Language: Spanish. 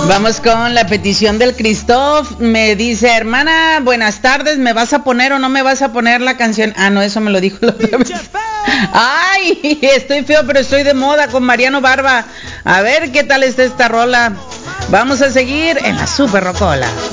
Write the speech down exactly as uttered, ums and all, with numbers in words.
Vamos con la petición del Christoph. Me dice, hermana, buenas tardes, ¿me vas a poner o no me vas a poner la canción? Ah, no, eso me lo dijo la otra vez. Ay, estoy feo, pero estoy de moda con Mariano Barba. A ver qué tal está esta rola. Vamos a seguir en la Super Rocola.